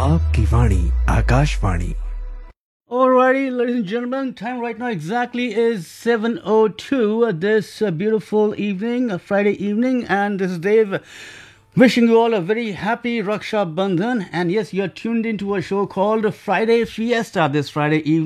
आपकी वाणी Akashvani. Alrighty, ladies and gentlemen, time right now exactly is 7:02 this beautiful evening, Friday evening, and this is Dave wishing you all a very happy Raksha Bandhan. And yes, you're tuned into a show called Friday Fiesta this Friday evening.